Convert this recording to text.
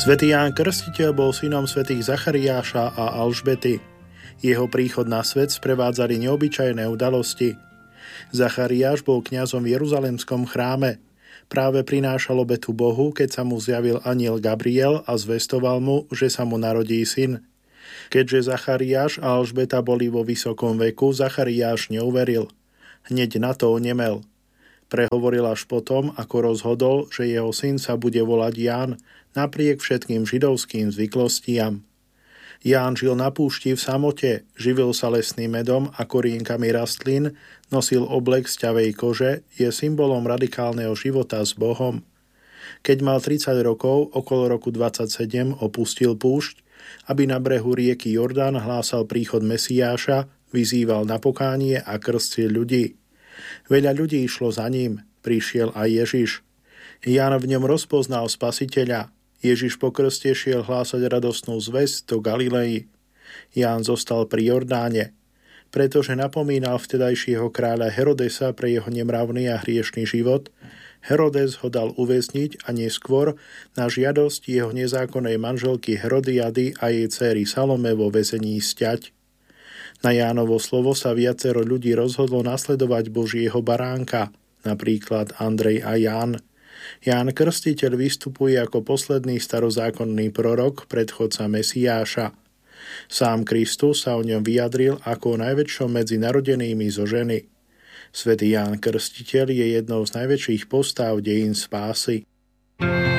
Svätý Ján Krstiteľ bol synom svätých Zachariáša a Alžbety. Jeho príchod na svet sprevádzali neobyčajné udalosti. Zachariáš bol kňazom v Jeruzalemskom chráme. Práve prinášal obetu Bohu, keď sa mu zjavil anjel Gabriel a zvestoval mu, že sa mu narodí syn. Keďže Zachariáš a Alžbeta boli vo vysokom veku, Zachariáš neuveril. Hneď na to onemel. Prehovoril až potom, ako rozhodol, že jeho syn sa bude volať Ján, napriek všetkým židovským zvyklostiam. Ján žil na púšti v samote, živil sa lesným medom a korienkami rastlín, nosil oblek z ťavej kože, je symbolom radikálneho života s Bohom. Keď mal 30 rokov, okolo roku 27, opustil púšť, aby na brehu rieky Jordán hlásal príchod Mesiáša, vyzýval na pokánie a krstil ľudí. Veľa ľudí išlo za ním, prišiel aj Ježiš. Ján v ňom rozpoznal Spasiteľa. Ježiš po krste šiel hlásať radostnú zvesť do Galilei. Ján zostal pri Jordáne, pretože napomínal vtedajšieho kráľa Herodesa pre jeho nemravný a hriešný život. Herodes ho dal uväzniť a neskôr na žiadosť jeho nezákonnej manželky Herodiady a jej dcéry Salome vo väzení sťať. Na Jánovo slovo sa viacero ľudí rozhodlo nasledovať Božieho baránka, napríklad Andrej a Ján. Ján Krstiteľ vystupuje ako posledný starozákonný prorok, predchodca Mesiáša. Sám Kristus sa o ňom vyjadril ako o najväčšom medzi narodenými zo ženy. Svätý Ján Krstiteľ je jednou z najväčších postáv dejín spásy.